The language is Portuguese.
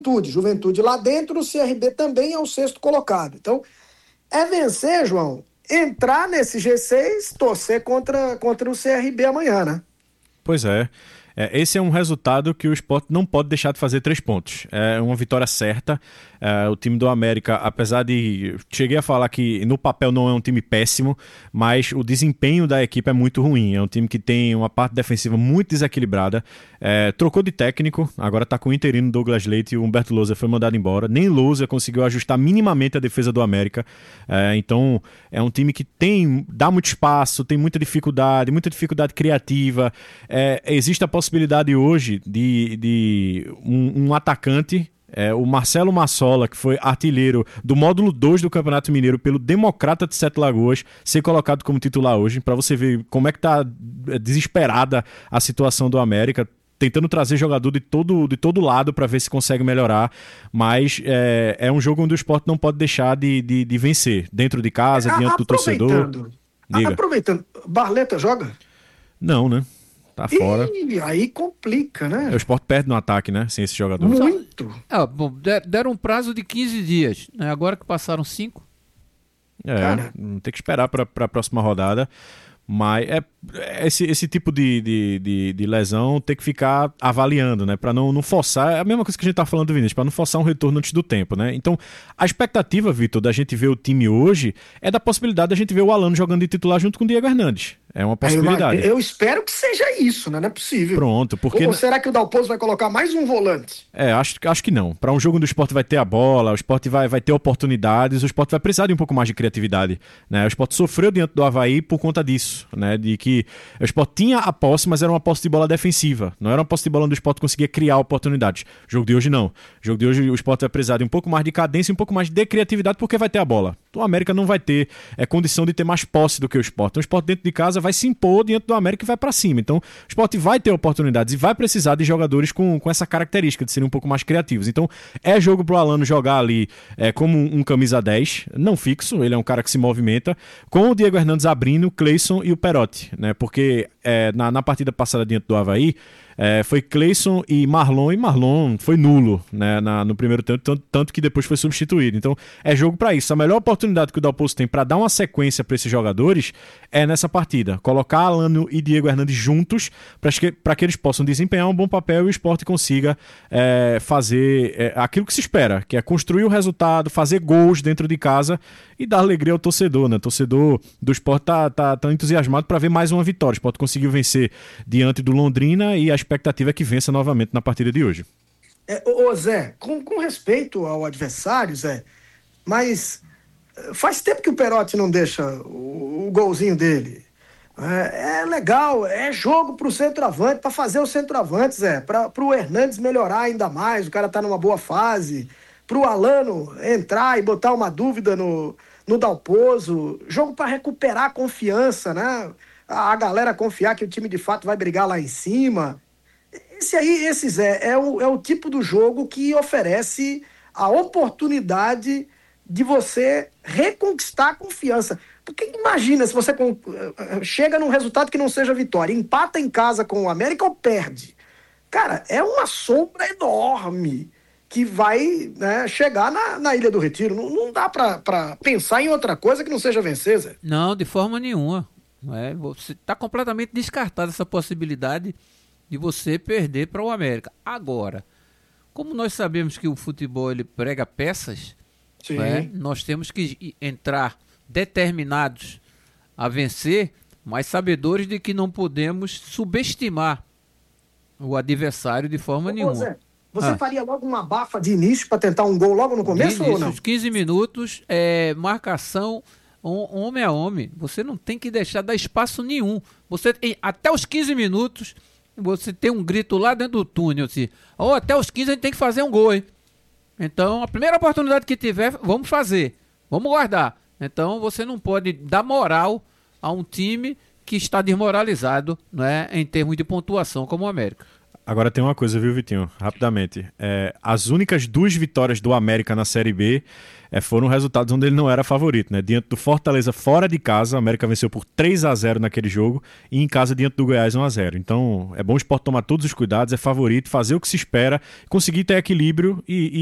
Juventude lá dentro, o CRB também é o sexto colocado. Então, é vencer, João, entrar nesse G6, torcer contra o CRB amanhã, né? Pois é. Esse é um resultado que o Sport não pode deixar de fazer 3 pontos. É uma vitória certa. O time do América, apesar de... Cheguei a falar que no papel não é um time péssimo, mas o desempenho da equipe é muito ruim. É um time que tem uma parte defensiva muito desequilibrada. Trocou de técnico, agora está com o interino Douglas Leite e o Humberto Lousa foi mandado embora. Nem Lousa conseguiu ajustar minimamente a defesa do América. Então, é um time que dá muito espaço, tem muita dificuldade criativa. Existe a possibilidade hoje de um atacante, o Marcelo Massola, que foi artilheiro do módulo 2 do Campeonato Mineiro pelo Democrata de Sete Lagoas, ser colocado como titular hoje, para você ver como é que tá desesperada a situação do América, tentando trazer jogador de todo lado para ver se consegue melhorar, mas é um jogo onde o Sport não pode deixar de vencer, dentro de casa, diante do torcedor. Aproveitando, Barleta joga? Não, né? Tá fora. E aí complica, né? O Sport perde no ataque, né? Sem esse jogador. Muito. Bom, deram um prazo de 15 dias, né? Agora que passaram 5. Tem que esperar para a próxima rodada. Mas esse tipo de lesão tem que ficar avaliando, né? Para não forçar. É a mesma coisa que a gente tá falando do Vinícius, para não forçar um retorno antes do tempo, né? Então, a expectativa, Vitor, da gente ver o time hoje é da possibilidade da gente ver o Alano jogando de titular junto com o Diego Hernandes. É uma possibilidade. Eu espero que seja isso, né? Não é possível. Pronto, porque... Ou será que o Dalpozo vai colocar mais um volante? Acho que não. Para um jogo onde o Sport vai ter a bola, o Sport vai ter oportunidades, o Sport vai precisar de um pouco mais de criatividade, né? O Sport sofreu diante do Avaí por conta disso, né? De que o Sport tinha a posse, mas era uma posse de bola defensiva. Não era uma posse de bola onde o Sport conseguia criar oportunidades. O jogo de hoje não. O jogo de hoje o Sport vai precisar de um pouco mais de cadência, um pouco mais de criatividade, porque vai ter a bola. Então o América não vai ter condição de ter mais posse do que o Sport. Então o Sport dentro de casa vai se impor diante do América e vai para cima. Então o Sport vai ter oportunidades e vai precisar de jogadores com essa característica de serem um pouco mais criativos. Então é jogo pro Alano jogar ali como um camisa 10, não fixo, ele é um cara que se movimenta, com o Diego Hernandes abrindo, o Cleison e o Perotti, né? Porque na partida passada diante do Avaí, foi Cleison e Marlon foi nulo, né, no primeiro tempo, tanto que depois foi substituído. Então é jogo para isso. A melhor oportunidade que o Dalpozo tem para dar uma sequência para esses jogadores é nessa partida, colocar Alano e Diego Hernandes juntos para que eles possam desempenhar um bom papel e o Sport consiga fazer aquilo que se espera, que é construir o resultado, fazer gols dentro de casa e dar alegria ao torcedor, né? O torcedor do Sport tá entusiasmado para ver mais uma vitória. O Sport conseguiu vencer diante do Londrina e a expectativa é que vença novamente na partida de hoje. Zé, com respeito ao adversário, Zé, mas faz tempo que o Perotti não deixa o golzinho dele. É legal, é jogo pro centroavante, para fazer o centroavante, Zé, pro Hernandes melhorar ainda mais, o cara tá numa boa fase, pro Alano entrar e botar uma dúvida no Dalpozo, jogo para recuperar a confiança, né? A galera confiar que o time de fato vai brigar lá em cima. Esse Zé, é o tipo do jogo que oferece a oportunidade de você reconquistar a confiança. Porque imagina se você chega num resultado que não seja vitória, empata em casa com o América ou perde. Cara, é uma sombra enorme que vai, né, chegar na Ilha do Retiro. Não dá pra pensar em outra coisa que não seja vencer, Zé. Não, de forma nenhuma. Você está completamente descartada essa possibilidade de você perder para o América. Agora, como nós sabemos que o futebol ele prega peças, nós temos que entrar determinados a vencer, mas sabedores de que não podemos subestimar o adversário de forma nenhuma. Zé, você faria logo uma bafa de início para tentar um gol logo no começo ou não? Os 15 minutos, marcação homem a homem. Você não tem que deixar dar espaço nenhum. Você tem, até os 15 minutos, você tem um grito lá dentro do túnel, assim, até os 15 a gente tem que fazer um gol, hein? Então, a primeira oportunidade que tiver, vamos fazer. Vamos guardar. Então, você não pode dar moral a um time que está desmoralizado, né, em termos de pontuação, como o América. Agora tem uma coisa, viu, Vitinho? Rapidamente. As únicas 2 vitórias do América na Série B foram resultados onde ele não era favorito, né? Diante do Fortaleza fora de casa, o América venceu por 3-0 naquele jogo, e em casa diante do Goiás 1-0. Então é bom o Sport tomar todos os cuidados, é favorito, fazer o que se espera, conseguir ter equilíbrio e